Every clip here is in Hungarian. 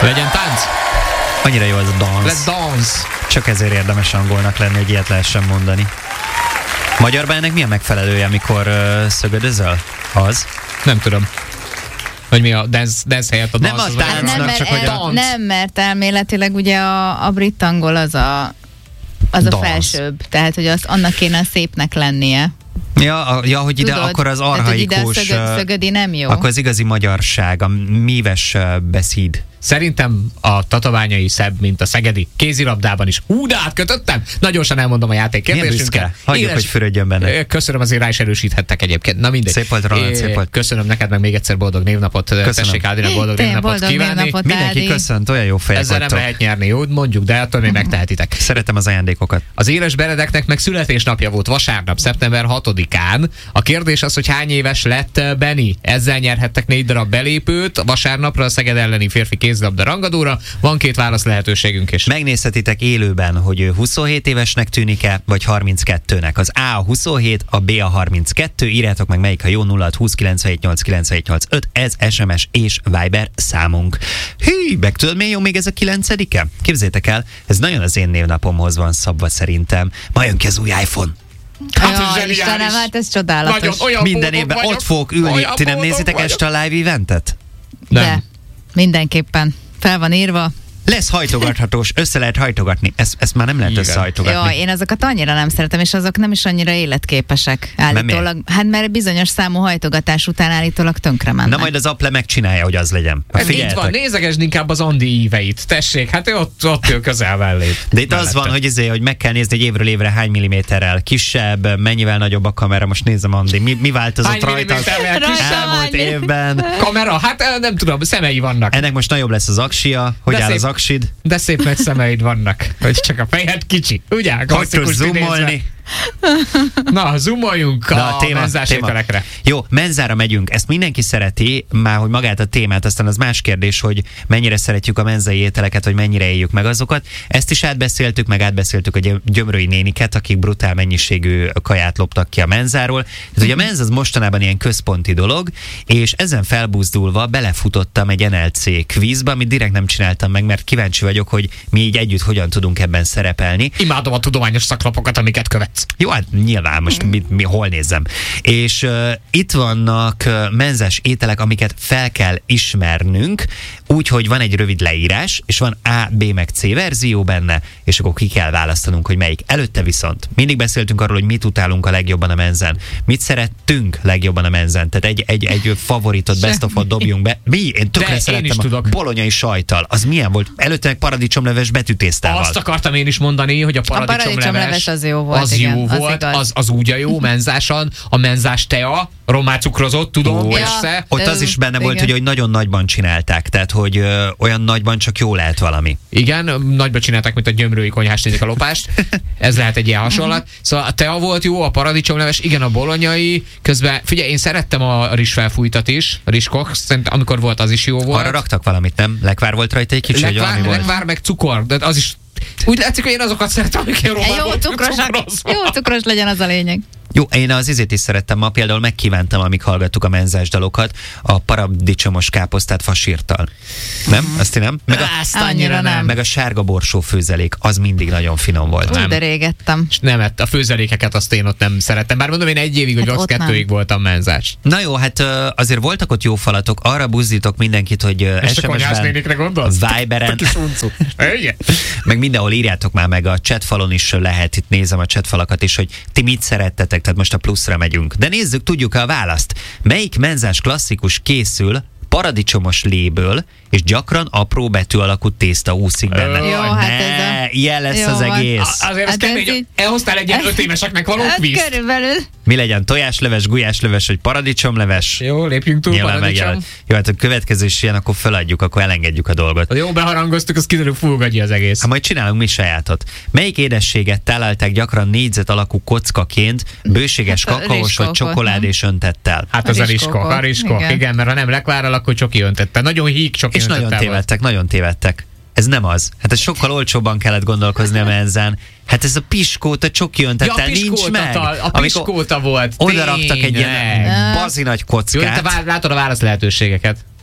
Legyen tánc? Annyira jó az a dance. Let's dance. Csak ezért érdemes angolnak lenni, hogy ilyet lehessen mondani. Magyarban ennek mi a megfelelője, amikor szögödözöl? Az? Nem tudom. Hogy mi a dance helyett a dance? Nem a táncnak, csak hogy a... Nem, mert elméletileg ugye a brit angol az a felsőbb. Tehát, hogy annak kéne szépnek lennie. Ja, hogy ide tudod, akkor az tehát, archaikus... hogy ide szögödi nem jó. Akkor az igazi magyarság, a míves beszéd. Szerintem a tatabányai szebb, mint a szegedi. Kézilabdában is. De átkötöttem? Nagyon gyorsan elmondom a játék kérdésünket. Hagyjuk, hogy fürödjön benne. Köszönöm, azért rá is erősíthettek egyébként. Na mindegy. Szép volt, Roland, szép volt. Köszönöm neked meg még egyszer boldog névnapot. Tessék Ádinak boldog névnapot kívánni. Mindenki köszönt, olyan jó fejek ezzel vagytok. nem lehet nyerni, jó? Mondjuk, de attól még megtehetitek. Szeretem az ajándékokat. Az éles Benedeknek meg születésnapja volt vasárnap, szeptember 6-án. A kérdés az, hogy hány éves lett Benni. Ezzel nyerhettek 4 darab belépőt vasárnapra a Szeged elleni férfi kézilabda rangadóra. Van 2 válasz lehetőségünk is. Megnézhetitek élőben, hogy ő 27 évesnek tűnik-e, vagy 32-nek. Az A a 27, a B a 32. Írjátok meg, melyik a jó. 0620 978 978 5. Ez SMS és Viber számunk. Hű, meg tudod, milyen jó még ez a 9-e? Képzeljétek el, ez nagyon az én névnapomhoz van szabva szerintem. Ma jön ki az új iPhone. Hát, Istenem, hát ez csodálatos. Minden évben ott fogok ülni. Ti nem nézitek este a live eventet? De, mindenképpen. Fel van írva. Lesz hajtogathatós, össze lehet hajtogatni. Ezt már nem lehet összehajtogatni. Jó, én azokat annyira nem szeretem, és azok nem is annyira életképesek állítólag. Hát mert bizonyos számú hajtogatás után állítólag tönkre mennek. Na majd az Apple megcsinálja, hogy az legyen. Itt van, nézegesd inkább az Andi íveit. Tessék, hát ott ő közel mellé. De itt az van, hogy meg kell nézni, hogy évről évre hány milliméterrel kisebb, mennyivel nagyobb a kamera. Most nézem, Andi, mi változott rajta elmúlt évben? Kamera? Hát nem tudom, szemei vannak. Ennek most nagyobb lesz az aksia. Hogy áll az aksid? De szép nagy szemeid vannak, hogy csak a fejed kicsi. Ugye? Hogy tudsz zoomolni? Na, zoomoljunk a menzás ételekre. Jó, menzára megyünk. Ezt mindenki szereti, már hogy magát a témát, aztán az más kérdés, hogy mennyire szeretjük a menzai ételeket, vagy mennyire éljük meg azokat. Ezt is átbeszéltük a gyömrői néniket, akik brutál mennyiségű kaját loptak ki a menzáról. Tehát ugye a menz az mostanában ilyen központi dolog, és ezen felbuzdulva belefutottam egy NLC kvízbe, amit direkt nem csináltam meg, mert kíváncsi vagyok, hogy mi így együtt hogyan tudunk ebben szerepelni. Imádom a tudományos szaklapokat, amiket követ. Jó, hát nyilván most hol nézzem. És itt vannak menzás ételek, amiket fel kell ismernünk, úgyhogy van egy rövid leírás, és van A, B meg C verzió benne, és akkor ki kell választanunk, hogy melyik. Előtte viszont mindig beszéltünk arról, hogy mit utálunk a legjobban a menzen. Mit szerettünk legjobban a menzen. Tehát egy favoritot, best of-ot dobjunk be. Én tökre szerettem a bolonyai sajttal. Az milyen volt? Előtte meg paradicsomleves betűtésztával. Azt akartam én is mondani, hogy a paradicsomleves az jó volt. Az jó volt, az úgy a jó menzásan, a menzás tea, román cukrozott, tudom, persze. Ott az is benne volt, hogy nagyon nagyban csinálták, tehát hogy olyan nagyban csak jó lehet valami. Igen, nagyban csinálták, mint a gyömrői konyhás nézik a lopást. Ez lehet egy ilyen hasonlat. Szóval a tea volt jó, a paradicsomleves, igen, a bolonyai. Közben, figyelj, én szerettem a rizsfelfújtat is, a rizskok, amikor volt, az is jó volt. Arra raktak valamit, nem? Lekvár volt rajta egy kicsit, vagy valami volt? Lekvár meg cukor, de az is úgy látszik, hogy én azokat szeretem, amik én jó cukros legyen, az a lényeg. Jó, én az izét is szerettem ma, például megkívántam, amíg hallgattuk a menzás dalokat, a paradicsomos káposztát fasírtal. Nem? Azt nem? Meg annyira nem. Meg a sárga borsó főzelék, az mindig nagyon finom volt. De régettem. És nem, a főzelékeket azt én ott nem szerettem. Bár mondom, én 1 évig, vagy hát 2-ig voltam menzás. Na jó, hát azért voltak ott jó falatok, arra buzdítok mindenkit, hogy SMS-ben, Viberen, meg mindenhol írjátok már meg, a chatfalon is lehet, itt nézem a chatfalakat is, hogy ti mit szerettetek, tehát most a pluszra megyünk. De nézzük, tudjuk a választ. Melyik menzás klasszikus készül paradicsomos léből, és gyakran apró betű alakú tészta úszik benne? Jó, hát ilyen lesz az egész. Azért ez kemény, elhoztál egy ilyen 5 éveseknek való kvízt. Körülbelül. Mi legyen, tojásleves, gulyásleves, vagy paradicsomleves? Jó, lépjünk túl, paradicsom. Jó, hát a következő is ilyen, akkor feladjuk, akkor elengedjük a dolgot. Jó, beharangoztuk, az kiderül fúgagyi az egész. Hát majd csinálunk mi sajátot. Melyik édességet találták gyakran négyzet alakú kockaként, bőséges kakaós vagy csokoládés öntettel? Hát az a rizskok. Igen, mert ha nem lekvárral, akkor csoki öntettel. Nagyon híg csoki öntettel. És nagyon tévedtek. Ez nem az. Hát ez sokkal olcsóbban kellett gondolkozni a menzen. Hát ez a piskóta csoki öntettel nincs meg. A piskóta volt. Oda raktak egy ilyen bazi nagy kockát. Jó, te látod a válasz lehetőségeket.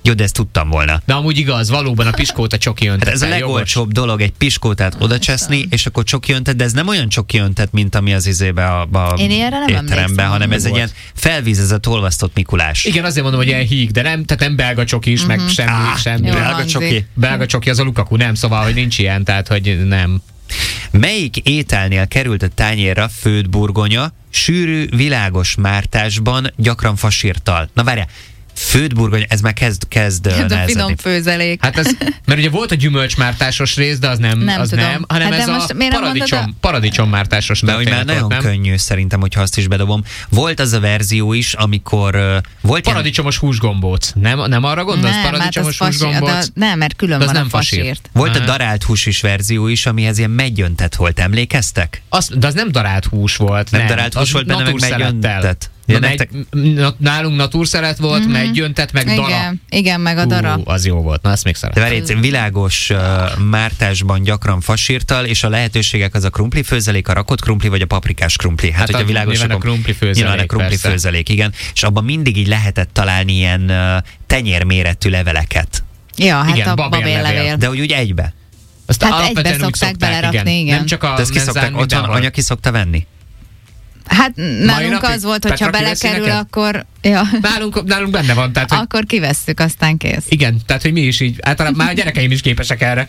Jó, de ezt tudtam volna. De amúgy igaz, valóban a piskóta csoki öntet. Hát ez a legolcsóbb dolog, egy piskótát odacseszni, és akkor csoki öntet, de ez nem olyan csoki öntet, mint ami az izébe a Én ilyenre nem étteremben, hanem ez egy volt. ilyen felvízezett, olvasztott Mikulás. Igen, azért mondom, hogy ilyen híg, de nem, tehát nem belga csoki is, meg semmi. Jó, Belga hangzik. csoki. Belga csoki az a Lukaku, nem, szóval, hogy nincs ilyen, tehát, hogy nem. Kezd ételnél került a tányérra főtt burgonya, sűrű, világos mártásban, gyakran fasírtal? Na várjál, főtt burgonya, ez már kezd Hát a nehezedni. finom főzelék. Hát ez, mert ugye volt a gyümölcsmártásos rész, de az nem, Nem az tudom. nem, hanem Hát de ez a most miért nem mondod paradicsommártásos De hogy már történet nagyon volt, nem? könnyű szerintem, hogyha azt is bedobom. Volt az a verzió is, amikor volt ilyen... Paradicsomos húsgombóc. Nem arra gondolsz? Nem, hát Paradicsomos az húsgombóc? nem, mert külön De az van nem a fasírt. Volt a Aha. darált húsis verzió is, amihez ilyen meggyöntett volt, emlékeztek? De az nem darált hús volt. Nem darált hús az volt benne, meg natúrszelettel. meggyöntett. Na, Ja, nektek- nálunk natúrszelet volt, meggyöntett, meg dara. Igen, meg a dara. Az jó volt, na ezt még De szeretem. várj, egy világos mártásban gyakran fasírtal, és a lehetőségek az a krumpli főzelék, a rakott krumpli vagy a paprikás krumpli. Hát, hogyha világos, nyilván a krumpli főzelék, nyilván a krumpli persze. főzelék, igen. És abban mindig így lehetett találni ilyen tenyérméretű leveleket. Ja, hát Igen, a babérlevél. babérlevél. De úgy egybe. Azt Hát alapvetően egybe úgy szokták belerakni, igen. Nem csak a De ezt ki szokták, menzán, otthon mindenhol. anya ki szokta venni? Hát nálunk napig az volt, hogyha Petra kiveszi belekerül, neked? akkor... Ja. Nálunk benne van, tehát hogy Akkor kivesszük, aztán kész. igen, tehát hogy mi is így, általában már a gyerekeim is képesek erre.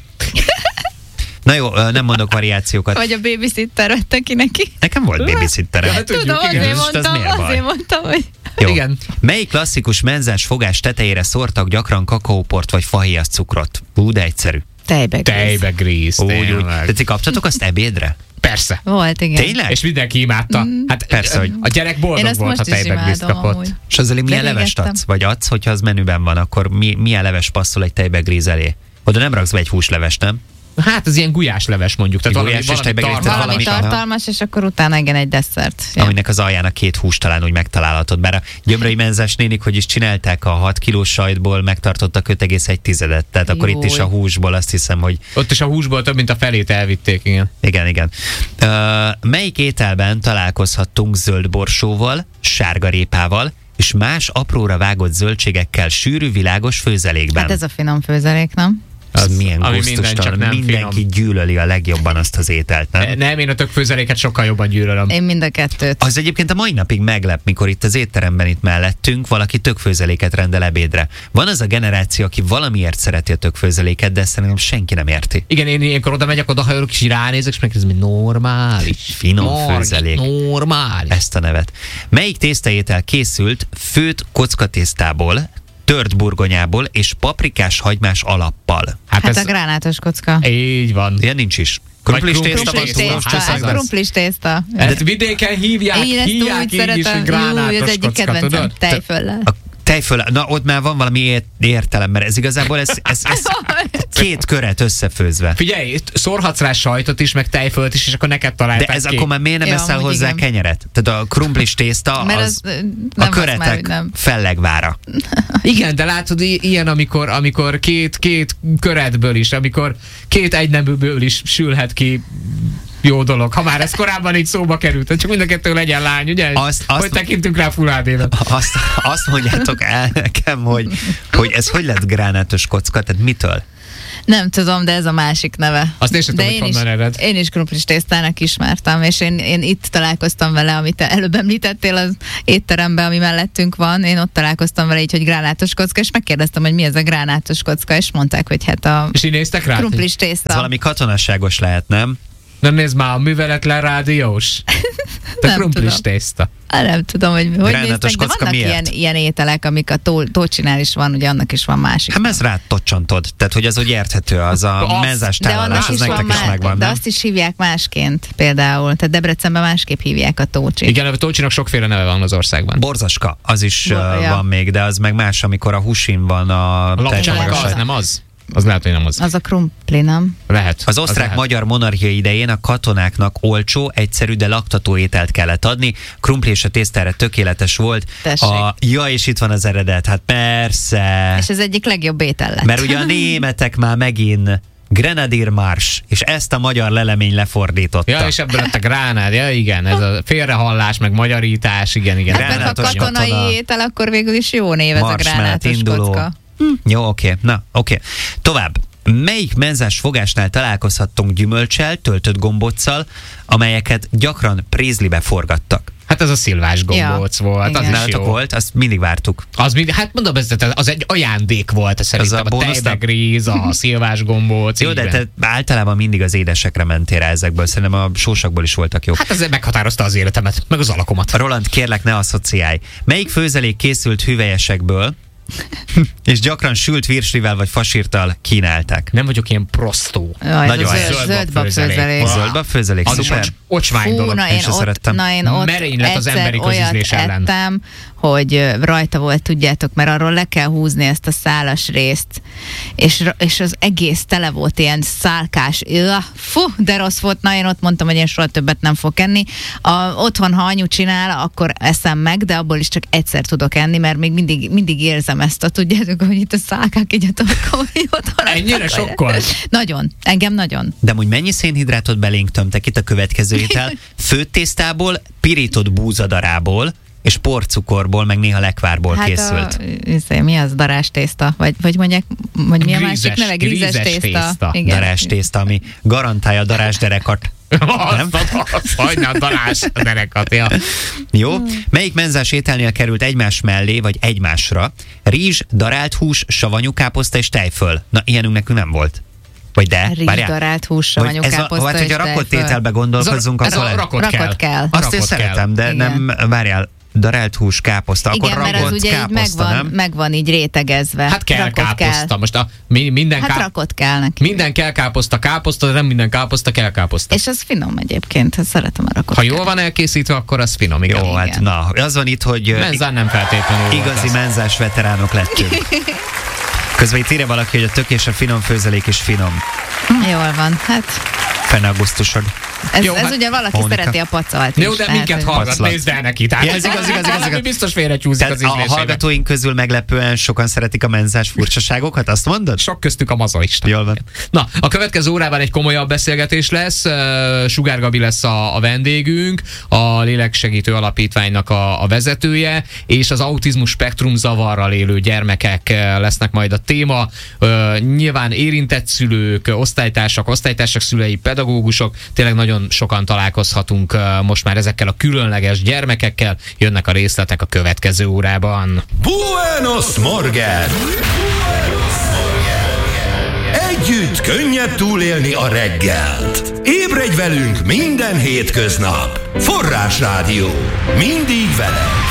Na jó, nem mondok variációkat. Vagy a babysitter vette ki neki. Nekem volt babysitterem. Ja, tudjuk, Tudom, igen. azért Most az mondtam, miért baj? azért mondtam, hogy... Jó. Igen. Melyik klasszikus menzás fogás tetejére szórtak gyakran kakaóport vagy fahéjas cukrot? De egyszerű. Tejbe gríz, Úgy. tényleg. De ti kaptatok azt ebédre? Persze. Volt, igen. Tényleg? És mindenki imádta. Hát Persze, hogy- a gyerek Én boldog azt volt, ha most is tejbe grízt imádom kapott. amúgy. És azzal milyen levest Belégettem. adsz? Vagy adsz, hogyha az menüben van, akkor milyen leves passzol egy tejbegríz elé? Oda nem raksz be egy húslevest, nem? Hát az ilyen gulyásleves mondjuk. Tehát Egy valami, gulyás és valami tejbe grízt, tartalmas. Valami Valami- tartalmas, és akkor utána igen egy desszert. Ja. Aminek az alján a 2 hús talán úgy megtalálhatod. Bár a gyömrei menzás nénik, hogy is csinálták, a 6 kilós sajtból megtartottak 5,1. Tehát akkor itt is a húsból azt hiszem, hogy Ott is a húsból több, mint a felét elvitték, igen. igen. Melyik ételben találkozhattunk zöld borsóval, sárgarépával és más apróra vágott zöldségekkel sűrű, világos főzelékben? Hát ez a finom főzelék, nem? Az milyen ami minden, gusztustalan. csak nem Mindenki finom. gyűlöli a legjobban azt az ételt, nem? Nem, én a tök főzeléket sokkal jobban gyűlölöm. Én mind a kettőt. Az egyébként a mai napig meglep, mikor itt az étteremben itt mellettünk valaki tökfőzeléket rendel ebédre. Van az a generáció, aki valamiért szereti a tökfőzeléket, de ezt szerintem senki nem érti. Igen, én ilyenkor oda megyek, oda hajolok, és így ránézek, és megkérdezem, hogy normális. Finom főzelék. Normális. Ezt a nevet. Melyik tésztaétel készült főtt kockatésztából, tört burgonyából és paprikás hagymás alappal? Hát ez a gránátos kocka. így van. Ilyen nincs is. Vagy Krumplis tészta van, Krumplis túros tészta, ez cseszeg lesz. krumplis tészta. Ezt vidéken hívják, Én ezt hívják úgy így is, hogy szeretem. Jú, gránátos ez egyik kocka, kedvencem, tudod? tejföllel. A tejföl, na ott már van valami értelem, mert ez igazából ez 2 köret összefőzve. Figyelj, szórhatsz rá sajtot is, meg tejfölt is, és akkor neked De találták ez ki. akkor már miért nem Ja, eszel amúgy hozzá igen. kenyeret? Tehát a krumplis tészta Mert az az a nem az már, köretek hogy nem. fellegvára. Igen, de látod, ilyen, amikor két köretből is, amikor 2 egyneműből is sülhet ki jó dolog. Ha már ez korábban így szóba került, csak mind a kettő legyen lány, ugye? Azt- hogy tekintünk rá Full HD-ben. Azt mondjátok el nekem, hogy ez hogy lett gránátos kocka, tehát mitől? Nem tudom, de ez a másik neve. Azt én sem tudom, hogy honnan ered. Én is krumplis tésztának ismertem, és én itt találkoztam vele, amit te előbb említettél az étteremben, ami mellettünk van. Én ott találkoztam vele így, hogy gránátos kocka, és megkérdeztem, hogy mi ez a gránátos kocka, és mondták, hogy hát a És így néztek rá? krumplis Ez tészta. valami katonasságos lehet, nem? Nem nézd már, a műveletlen rádiós. Te Nem krumplis tudom. tészta. Nem tudom, hogy Gránátos néztek, de kocka vannak miért? ilyen ételek, amik a Tócsinál is van, ugye annak is van másik. Hát ez rád tocsantod, tehát hogy az úgy érthető, az a Az- menzás De tálalás, annak az is van nektek is megvan, de nem? azt is hívják másként például. Tehát Debrecenben másképp hívják a Tócsit. Igen, a Tócsinak sokféle neve van az országban. Borzaska, az is Ja. van még, de az meg más, amikor a húsin van a A lapcsa meg Teljesen. az, nem az? Az lehet, hogy nem az. Az a krumpli, nem? Lehet. Az osztrák-magyar monarchia idején a katonáknak olcsó, egyszerű, de laktató ételt kellett adni. Krumpli és a tésztára tökéletes volt. Tessék. Ja, és itt van az eredet, hát persze. És ez egyik legjobb étel lett. Mert ugye a németek már megint Grenadier Marsch, és ezt a magyar lelemény lefordította. Ja, és ebből lett a gránád, ja igen, ez a félrehallás, meg magyarítás, igen. Hát meg ha Gránátos katonai katona. étel, akkor végül is jó név ez a Mars mellett gránátos induló. kocka. Jó, oké. Na, oké. Tovább. Melyik menzás fogásnál találkozhattunk gyümölccsel, töltött gombóccal, amelyeket gyakran prézlibe forgattak? Hát ez a szilvás gombóc volt. igen. Az is Nálatok jó. volt? Azt mindig vártuk. Hát mondom, az egy ajándék volt szerintem. a A bónusz, tejbegríz, a szilvás gombóc. Jó, így de van. te általában mindig az édesekre mentél rá ezekből. Szerintem a sósakból is voltak jók. Hát ez meghatározta az életemet, meg az alakomat. Roland, kérlek, ne asszociálj. Melyik főzelék készült hüvelyesekből, és gyakran sült virslivel vagy fasírtal kínálták? Nem vagyok ilyen prostó. Jaj, Nagyon ez a helyes. zöldbab főzelék. Zöldbab főzelék, Az is szuper. ocsmány Fú, dolog. na Én én se ott, szerettem. Merény lett az emberi egyszer közízlés olyat ellen. ettem, hogy rajta volt, tudjátok, mert arról le kell húzni ezt a szálas részt, és az egész tele volt ilyen szálkás. Fú, de rossz volt. Na, én ott mondtam, hogy én soha többet nem fogok enni. Otthon, ha anyu csinál, akkor eszem meg, de abból is csak egyszer tudok enni, mert még mindig érzem ezt, tudjátok, hogy itt a szálkák így a torkom, hogy otthon. Ennyire sokkal? Nagyon, engem nagyon. De amúgy mennyi szénhidrátot belénk tömtek itt a következő étel? Főtt tésztából, pirított búzadarából, és porcukorból, meg néha lekvárból készült. Mi az darás tészta? Vagy mondják, hogy mi a másik Grízes- neve? Grízes grízes tészta. tészta. Igen. Darás tészta, ami garantálja a darásderekat. Nem? Azt hagyna a darás derekat, ja. Jó? Melyik menzás ételnél került egymás mellé, vagy egymásra? Rizs, darált hús, savanyú káposzta és tejföl. Na, ilyenünk nekünk nem volt. Vagy de? Rizs, Várjál. darált hús, savanyú Vagy káposzta hát, és hogyha rakott tejföl. ételbe gondolkozzunk, Ez akkor a rakott Rakott kell. azt én Rakott szeretem, de Igen. nem, várjál, darált hús, káposzta, Igen, akkor mert ez rakott ugye így káposzta, nem? megvan így rétegezve. Hát kell Rakott káposzta. Most minden Hát rakott kell neki. minden kell káposzta, de nem minden káposzta kell káposzta. És ez finom egyébként, hát szeretem a rakott Ha kell. jól van elkészítve, akkor az finom, igen. Jó, hát Igen. na, az van itt, hogy Menzán nem feltétlenül volt igazi az. menzás veteránok lettünk. Közben itt írja valaki, hogy a tök és a finom főzelék is finom. Jól van, hát Fenn augusztusod. ez, Jó, ez hát ugye valaki Mónika. szereti a pacalt Jó, is, de tehát, minket hogy- hallgat, Paclat. nézd el neki. Tehát Ja, ez igaz. valami biztos félrecsúszik Tehát az a ízlésébe. hallgatóink közül meglepően sokan szeretik a menzás furcsaságokat, azt mondod? Sok köztük a mazoista. Jól van. Na, a következő órában egy komolyabb beszélgetés lesz. Sugár Gabi lesz a vendégünk, a Léleksegítő Alapítványnak a vezetője, és az autizmus spektrum zavarral élő gyermekek lesznek majd a téma. Nyilván érintett szülők, osztálytársak szülei, pedagógusok, tényleg nagyon sokan találkozhatunk most már ezekkel a különleges gyermekekkel. Jönnek a részletek a következő órában. Buenos Morgen! Együtt könnyebb túlélni a reggelt. Ébredj velünk minden hétköznap. Forrás Rádió. Mindig veled.